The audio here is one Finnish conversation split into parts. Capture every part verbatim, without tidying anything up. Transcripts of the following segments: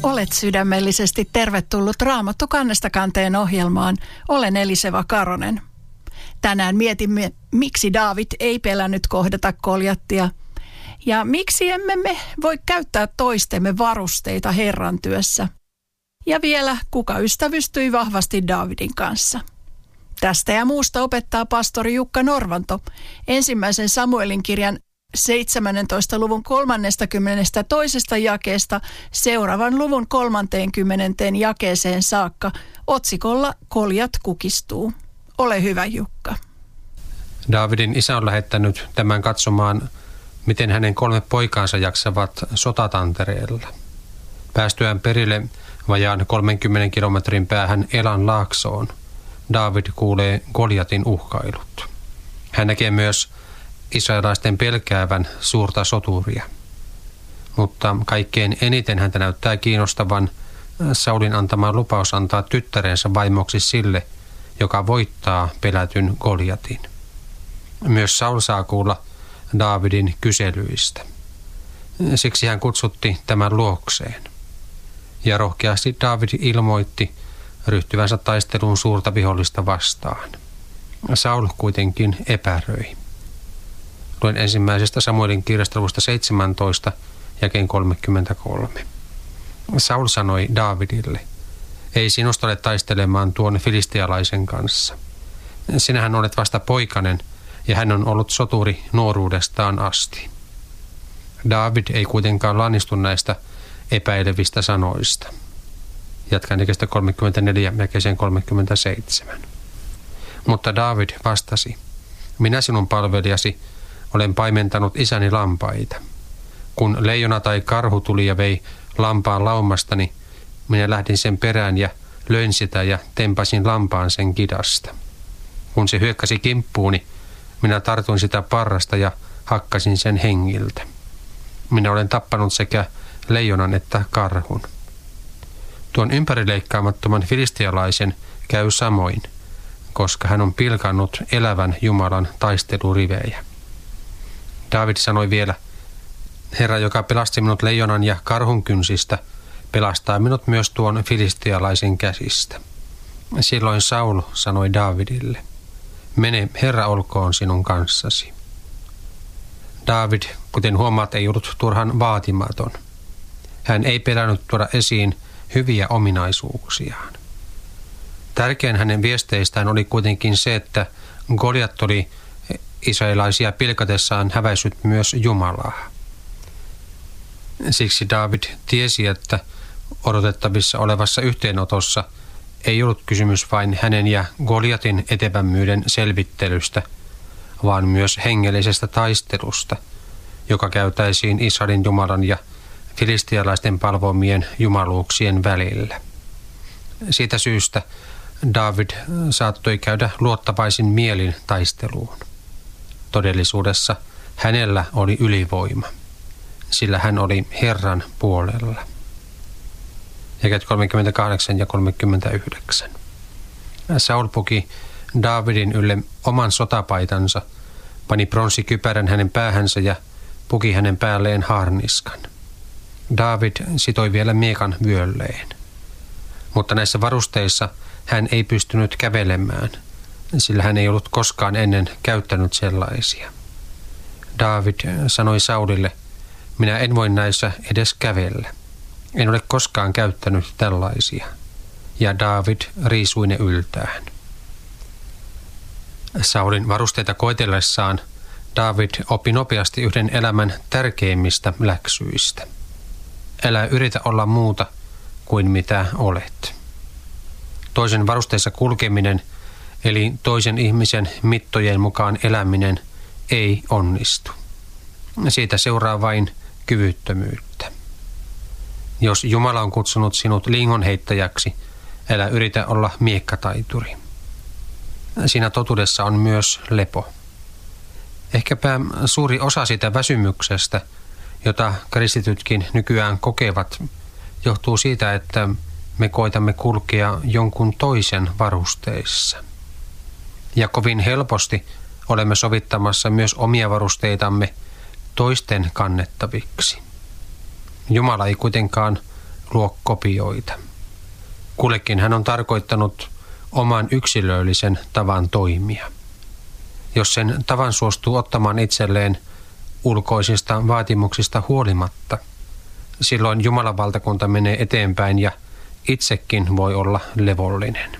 Olet sydämellisesti tervetullut Raamattu kannesta kanteen ohjelmaan. Olen Eliseva Karonen. Tänään mietimme, miksi Daavid ei pelännyt kohdata Goljattia ja miksi emme me voi käyttää toistemme varusteita Herran työssä. Ja vielä, kuka ystävystyi vahvasti Daavidin kanssa. Tästä ja muusta opettaa pastori Jukka Norvanto ensimmäisen Samuelin kirjan seitsemännentoista luvun kolmannestakymmenestätoisesta jakeesta seuraavan luvun kolmanteenkymmenenteen jakeeseen saakka otsikolla Goljat kukistuu. Ole hyvä, Jukka. Daavidin isä on lähettänyt tämän katsomaan, miten hänen kolme poikaansa jaksavat sotatantereella. Päästyään perille vajaan kolmenkymmenen kilometrin päähän Elan laaksoon, Daavid kuulee Goljatin uhkailut. Hän näkee myös israelaisten pelkäävän suurta soturia. Mutta kaikkein eniten häntä näyttää kiinnostavan Saulin antama lupaus antaa tyttärensä vaimoksi sille, joka voittaa pelätyn Goljatin. Myös Saul saa kuulla Daavidin kyselyistä. Siksi hän kutsutti tämän luokseen. Ja rohkeasti Daavid ilmoitti ryhtyvänsä taisteluun suurta vihollista vastaan. Saul kuitenkin epäröi. Luen ensimmäisestä Samuelin kirjasta luvusta seitsemäntoista, jakeen kolmekymmentäkolme. Saul sanoi Daavidille, ei sinusta ole taistelemaan tuon filistialaisen kanssa. Sinähän olet vasta poikanen, ja hän on ollut soturi nuoruudestaan asti. Daavid ei kuitenkaan lannistu näistä epäilevistä sanoista. Jatkan jakeesta kolmekymmentäneljä jakeeseen kolmekymmentäseitsemän. Mutta Daavid vastasi, minä sinun palvelijasi olen paimentanut isäni lampaita. Kun leijona tai karhu tuli ja vei lampaan laumastani, minä lähdin sen perään ja löin sitä ja tempasin lampaan sen kidasta. Kun se hyökkäsi kimppuuni, minä tartuin sitä parrasta ja hakkasin sen hengiltä. Minä olen tappanut sekä leijonan että karhun. Tuon ympärileikkaamattoman filistialaisen käy samoin, koska hän on pilkannut elävän Jumalan taistelurivejä. Daavid sanoi vielä, Herra, joka pelasti minut leijonan ja karhun kynsistä, pelastaa minut myös tuon filistialaisen käsistä. Silloin Saul sanoi Daavidille, mene, Herra olkoon sinun kanssasi. Daavid, kuten huomaat, ei ollut turhan vaatimaton. Hän ei pelännyt tuoda esiin hyviä ominaisuuksiaan. Tärkein hänen viesteistään oli kuitenkin se, että Goljat oli israelaisia pilkatessaan häväisyt myös Jumalaa. Siksi Daavid tiesi, että odotettavissa olevassa yhteenotossa ei ollut kysymys vain hänen ja Goljatin etevämmyyden selvittelystä, vaan myös hengellisestä taistelusta, joka käytäisiin Israelin Jumalan ja filistialaisten palvomien jumaluuksien välillä. Siitä syystä Daavid saattoi käydä luottavaisin mielin taisteluun. Todellisuudessa hänellä oli ylivoima, sillä hän oli Herran puolella. Jakeet kolmekymmentäkahdeksan ja kolmekymmentäyhdeksän. Saul puki Daavidin ylle oman sotapaitansa, pani pronssikypärän hänen päähänsä ja puki hänen päälleen haarniskan. Daavid sitoi vielä miekan vyölleen. Mutta näissä varusteissa hän ei pystynyt kävelemään, sillä hän ei ollut koskaan ennen käyttänyt sellaisia. Daavid sanoi Saulille, minä en voi näissä edes kävellä. En ole koskaan käyttänyt tällaisia. Ja Daavid riisui ne yltään. Saulin varusteita koetellessaan Daavid oppi nopeasti yhden elämän tärkeimmistä läksyistä. Älä yritä olla muuta kuin mitä olet. Toisen varusteissa kulkeminen, eli toisen ihmisen mittojen mukaan eläminen, ei onnistu. Siitä seuraa vain kyvyttömyyttä. Jos Jumala on kutsunut sinut lingonheittäjäksi, älä yritä olla miekkataituri. Siinä totuudessa on myös lepo. Ehkäpä suuri osa sitä väsymyksestä, jota kristitytkin nykyään kokevat, johtuu siitä, että me koitamme kulkea jonkun toisen varusteissa. Ja kovin helposti olemme sovittamassa myös omia varusteitamme toisten kannettaviksi. Jumala ei kuitenkaan luo kopioita. Kullekin hän on tarkoittanut oman yksilöllisen tavan toimia. Jos sen tavan suostuu ottamaan itselleen ulkoisista vaatimuksista huolimatta, silloin Jumalan valtakunta menee eteenpäin ja itsekin voi olla levollinen.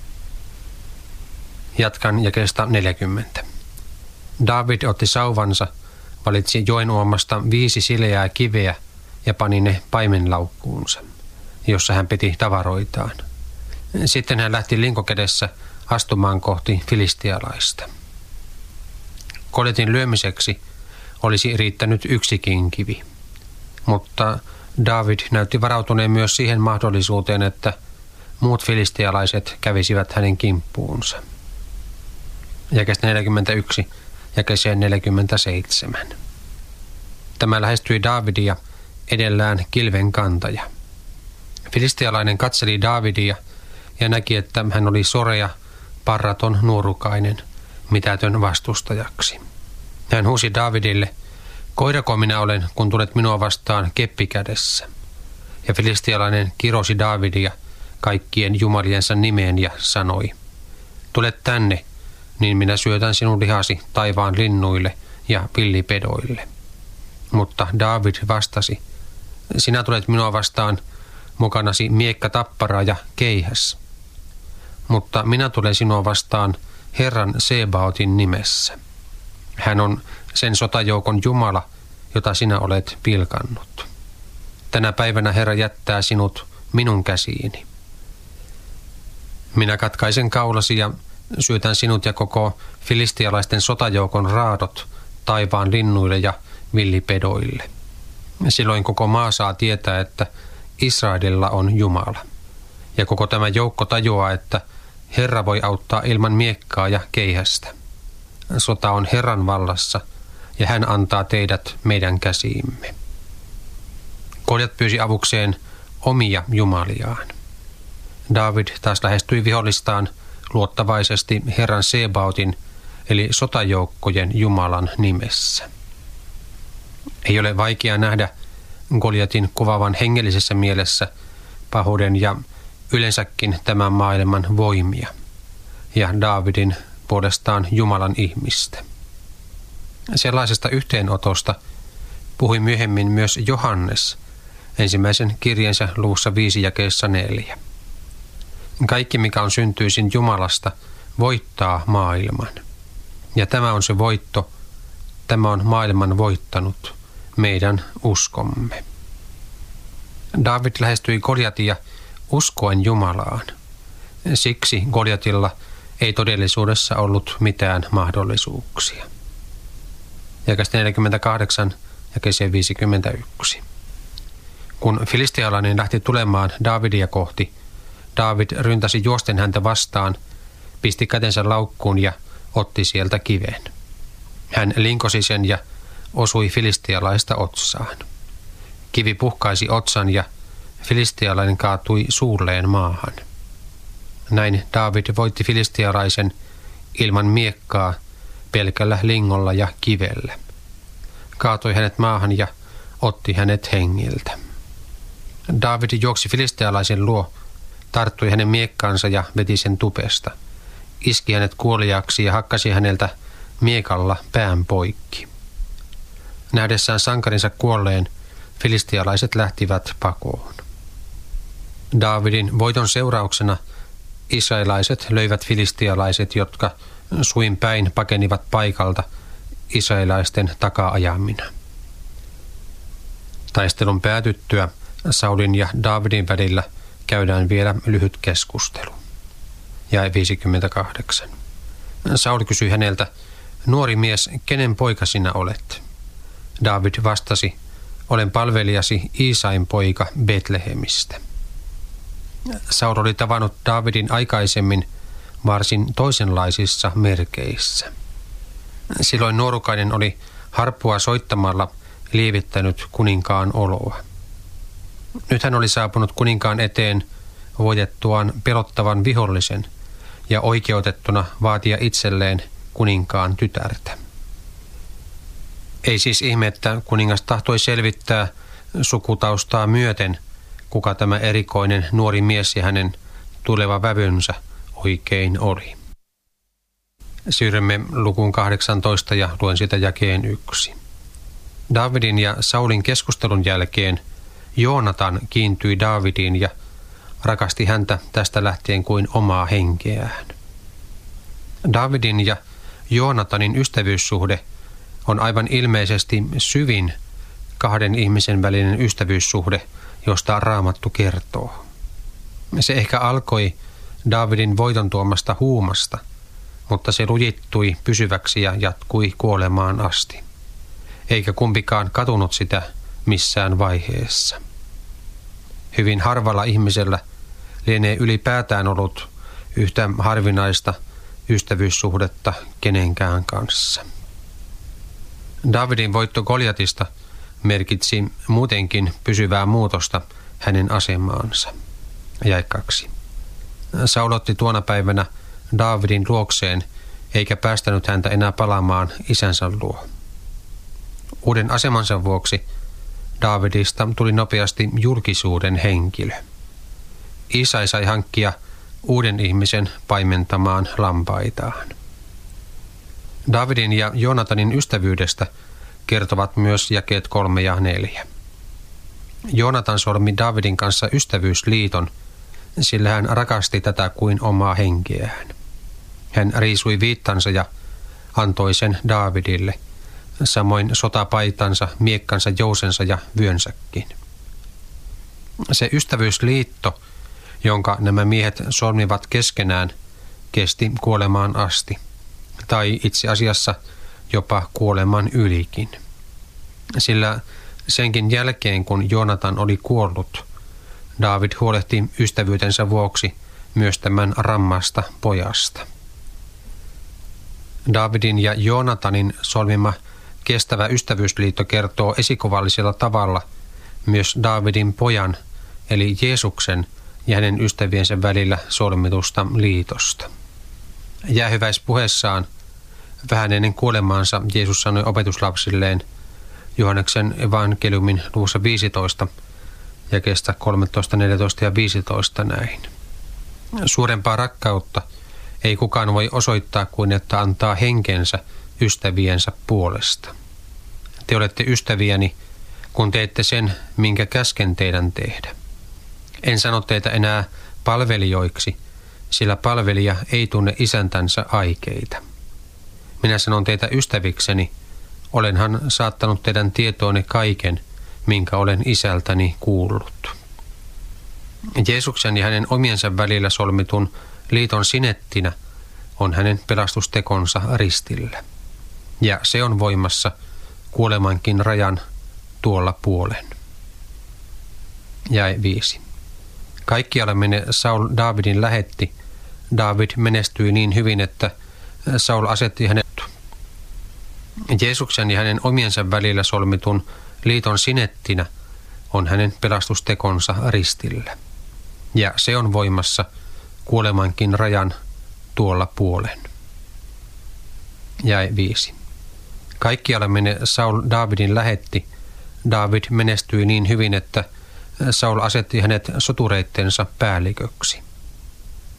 Jatkan jakeesta neljäkymmentä. Daavid otti sauvansa, valitsi joen uomasta viisi sileää kiveä ja pani ne paimenlaukkuunsa, jossa hän piti tavaroitaan. Sitten hän lähti linkokädessä astumaan kohti filistialaista. Goljatin lyömiseksi olisi riittänyt yksikin kivi, mutta Daavid näytti varautuneen myös siihen mahdollisuuteen, että muut filistialaiset kävisivät hänen kimppuunsa. Jakeesta neljäkymmentäyksi jakeeseen neljäkymmentäseitsemän. Tämä lähestyi Daavidia edellään kilven kantaja. Filistialainen katseli Daavidia ja näki, että hän oli sorea, parraton nuorukainen, mitätön vastustajaksi. Hän huusi Daavidille, koirako minä olen, kun tulet minua vastaan keppi kädessä. Ja filistialainen kirosi Daavidia kaikkien jumaliensa nimeen ja sanoi, tule tänne, niin minä syötän sinun lihasi taivaan linnuille ja villipedoille. Mutta Daavid vastasi, sinä tulet minua vastaan mukanasi miekka tappara ja keihäs. Mutta minä tulen sinua vastaan Herran Sebaotin nimessä. Hän on sen sotajoukon Jumala, jota sinä olet pilkannut. Tänä päivänä Herra jättää sinut minun käsiini. Minä katkaisen kaulasi ja syötän sinut ja koko filistialaisten sotajoukon raadot taivaan linnuille ja villipedoille. Silloin koko maa saa tietää, että Israelilla on Jumala. Ja koko tämä joukko tajuaa, että Herra voi auttaa ilman miekkaa ja keihästä. Sota on Herran vallassa ja hän antaa teidät meidän käsiimme. Goljat pyysi avukseen omia jumaliaan. Daavid taas lähestyi vihollistaan luottavaisesti Herran Sebaotin eli sotajoukkojen Jumalan nimessä. Ei ole vaikea nähdä Goljatin kuvaavan hengellisessä mielessä pahuuden ja yleensäkin tämän maailman voimia ja Daavidin puolestaan Jumalan ihmistä. Sellaisesta yhteenotosta puhui myöhemmin myös Johannes ensimmäisen kirjeensä luvussa viisi jakeessa neljä. Kaikki, mikä on syntyisin Jumalasta, voittaa maailman. Ja tämä on se voitto, tämä on maailman voittanut, meidän uskomme. Daavid lähestyi Goljatia uskoen Jumalaan. Siksi Goljatilla ei todellisuudessa ollut mitään mahdollisuuksia. Jakeesta neljäkymmentäkahdeksan jakeeseen viisikymmentäyksi. Kun filistialainen lähti tulemaan Daavidia kohti, Daavid ryntäsi juosten häntä vastaan, pisti kätensä laukkuun ja otti sieltä kiven. Hän linkosi sen ja osui filistialaista otsaan. Kivi puhkaisi otsan ja filistialainen kaatui suulleen maahan. Näin Daavid voitti filistialaisen ilman miekkaa, pelkällä lingolla ja kivellä. Kaatoi hänet maahan ja otti hänet hengiltä. Daavid juoksi filistialaisen luo, tarttui hänen miekkaansa ja veti sen tupesta. Iski hänet kuoliaaksi ja hakkasi häneltä miekalla pään poikki. Nähdessään sankarinsa kuolleen, filistialaiset lähtivät pakoon. Daavidin voiton seurauksena israelaiset löivät filistialaiset, jotka suin päin pakenivat paikalta israelaisten takaa-ajamina. Taistelun päätyttyä Saulin ja Daavidin välillä käydään vielä lyhyt keskustelu. Jae viisikymmentäkahdeksan. Saul kysyi häneltä, nuori mies, kenen poika sinä olet? Daavid vastasi, olen palvelijasi Iisain poika Betlehemistä. Saul oli tavannut Daavidin aikaisemmin varsin toisenlaisissa merkeissä. Silloin nuorukainen oli harppua soittamalla lievittänyt kuninkaan oloa. Nyt hän oli saapunut kuninkaan eteen voitettuaan pelottavan vihollisen ja oikeutettuna vaatia itselleen kuninkaan tytärtä. Ei siis ihme, että kuningas tahtoi selvittää sukutaustaa myöten, kuka tämä erikoinen nuori mies ja hänen tuleva vävynsä oikein oli. Siirrymme lukuun kahdeksantoista ja luen siitä jakeen yksi. Daavidin ja Saulin keskustelun jälkeen Joonatan kiintyi Daavidiin ja rakasti häntä tästä lähtien kuin omaa henkeään. Daavidin ja Joonatanin ystävyyssuhde on aivan ilmeisesti syvin kahden ihmisen välinen ystävyyssuhde, josta Raamattu kertoo. Se ehkä alkoi Daavidin voiton tuomasta huumasta, mutta se lujittui pysyväksi ja jatkui kuolemaan asti. Eikä kumpikaan katunut sitä missään vaiheessa. Hyvin harvalla ihmisellä lienee ylipäätään ollut yhtä harvinaista ystävyyssuhdetta kenenkään kanssa. Daavidin voitto Goljatista merkitsi muutenkin pysyvää muutosta hänen asemaansa. Jae kaksi. Saul otti tuona päivänä Daavidin luokseen eikä päästänyt häntä enää palaamaan isänsä luo. Uuden asemansa vuoksi Daavidista tuli nopeasti julkisuuden henkilö. Isai sai hankkia uuden ihmisen paimentamaan lampaitaan. Daavidin ja Joonatanin ystävyydestä kertovat myös jakeet kolme ja neljä. Joonatan solmi Daavidin kanssa ystävyysliiton, sillä hän rakasti tätä kuin omaa henkeään. Hän riisui viittansa ja antoi sen Daavidille, samoin sotapaitansa, miekkansa, jousensa ja vyönsäkin. Se ystävyysliitto, jonka nämä miehet solmivat keskenään, kesti kuolemaan asti, tai itse asiassa jopa kuoleman ylikin. Sillä senkin jälkeen, kun Joonatan oli kuollut, Daavid huolehti ystävyytensä vuoksi myös tämän rammasta pojasta. Daavidin ja Joonatanin solmima kestävä ystävyysliitto kertoo esikuvallisella tavalla myös Daavidin pojan, eli Jeesuksen ja hänen ystäviensä välillä solmitusta liitosta. Jäähyväispuheessaan vähän ennen kuolemaansa Jeesus sanoi opetuslapsilleen Johanneksen evankeliumin luvussa viisitoista, jakeesta kolmetoista, neljätoista ja viisitoista näin. Suurempaa rakkautta ei kukaan voi osoittaa kuin että antaa henkensä ystäviensä puolesta. Te olette ystäviäni, kun teette sen, minkä käsken teidän tehdä. En sano teitä enää palvelijoiksi, sillä palvelija ei tunne isäntänsä aikeita. Minä sanon teitä ystävikseni, olenhan saattanut teidän tietoonne kaiken, minkä olen isältäni kuullut. Jeesuksen ja hänen omiensa välillä solmitun liiton sinettinä on hänen pelastustekonsa ristillä. Ja se on voimassa kuolemankin rajan tuolla puolen. Jae viisi. Kaikkialle minne Saul Daavidin lähetti, Daavid menestyi niin hyvin, että Saul asetti hänet. Jeesuksen ja hänen omiensa välillä solmitun liiton sinettinä on hänen pelastustekonsa ristillä. Ja se on voimassa kuolemankin rajan tuolla puolen. Jae viisi. Kaikkialle minne Saul Daavidin lähetti, Daavid menestyi niin hyvin, että Saul asetti hänet sotureittensa päälliköksi.